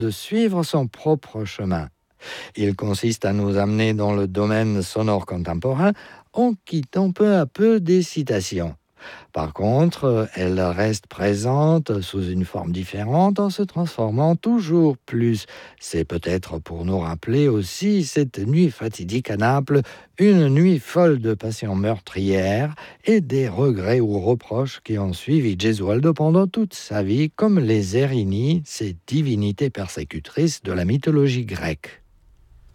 de suivre son propre chemin. Il consiste à nous amener dans le domaine sonore contemporain en quittant peu à peu des citations. Par contre, elle reste présente sous une forme différente en se transformant toujours plus. C'est peut-être pour nous rappeler aussi cette nuit fatidique à Naples, une nuit folle de passions meurtrières et des regrets ou reproches qui ont suivi Gesualdo pendant toute sa vie, comme les Erini, ces divinités persécutrices de la mythologie grecque.